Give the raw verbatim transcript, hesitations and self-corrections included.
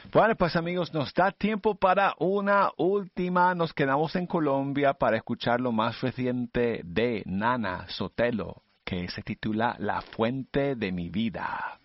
Bueno, pues amigos, nos da tiempo para una última. Nos quedamos en Colombia para escuchar lo más reciente de Nana Sotelo, que se titula La fuente de mi vida.